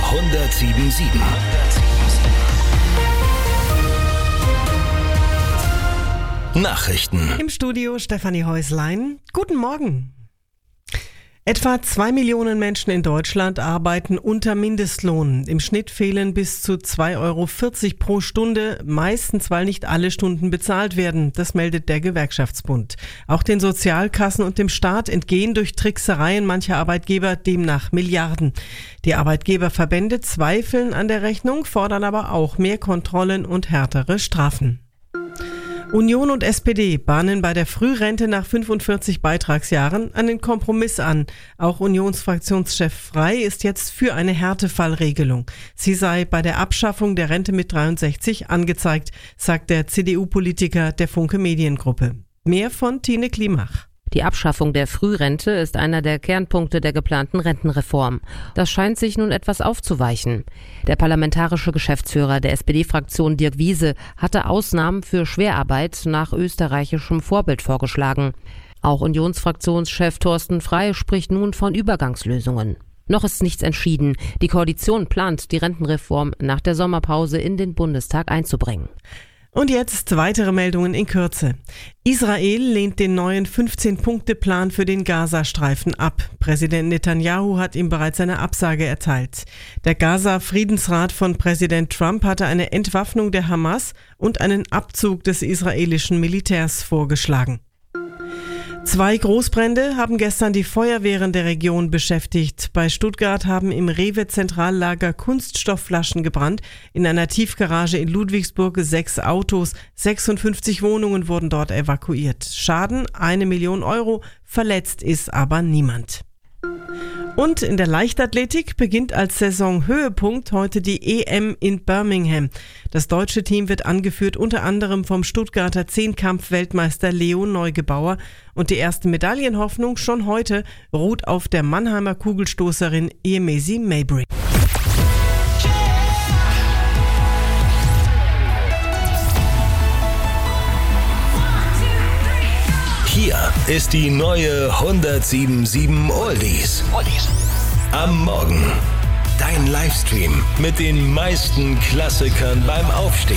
107.7. Nachrichten. Im Studio Stefanie Häuslein. Guten Morgen. Etwa 2 Millionen Menschen in Deutschland arbeiten unter Mindestlohn. Im Schnitt fehlen bis zu 2,40 € pro Stunde, meistens weil nicht alle Stunden bezahlt werden. Das meldet der Gewerkschaftsbund. Auch den Sozialkassen und dem Staat entgehen durch Tricksereien mancher Arbeitgeber demnach Milliarden. Die Arbeitgeberverbände zweifeln an der Rechnung, fordern aber auch mehr Kontrollen und härtere Strafen. Union und SPD bahnen bei der Frührente nach 45 Beitragsjahren einen Kompromiss an. Auch Unionsfraktionschef Frey ist jetzt für eine Härtefallregelung. Sie sei bei der Abschaffung der Rente mit 63 angezeigt, sagt der CDU-Politiker der Funke Mediengruppe. Mehr von Tine Klimach. Die Abschaffung der Frührente ist einer der Kernpunkte der geplanten Rentenreform. Das scheint sich nun etwas aufzuweichen. Der parlamentarische Geschäftsführer der SPD-Fraktion Dirk Wiese hatte Ausnahmen für Schwerarbeit nach österreichischem Vorbild vorgeschlagen. Auch Unionsfraktionschef Thorsten Frey spricht nun von Übergangslösungen. Noch ist nichts entschieden. Die Koalition plant, die Rentenreform nach der Sommerpause in den Bundestag einzubringen. Und jetzt weitere Meldungen in Kürze. Israel lehnt den neuen 15-Punkte-Plan für den Gazastreifen ab. Präsident Netanyahu hat ihm bereits eine Absage erteilt. Der Gaza-Friedensrat von Präsident Trump hatte eine Entwaffnung der Hamas und einen Abzug des israelischen Militärs vorgeschlagen. 2 Großbrände haben gestern die Feuerwehren der Region beschäftigt. Bei Stuttgart haben im Rewe-Zentrallager Kunststoffflaschen gebrannt. In einer Tiefgarage in Ludwigsburg 6 Autos, 56 Wohnungen wurden dort evakuiert. Schaden 1 Million €, verletzt ist aber niemand. Und in der Leichtathletik beginnt als Saisonhöhepunkt heute die EM in Birmingham. Das deutsche Team wird angeführt unter anderem vom Stuttgarter Zehnkampf-Weltmeister Leo Neugebauer. Und die erste Medaillenhoffnung schon heute ruht auf der Mannheimer Kugelstoßerin Yemezi Mabry. Hier ist die neue 107.7 Oldies. Am Morgen. Dein Livestream mit den meisten Klassikern beim Aufstehen.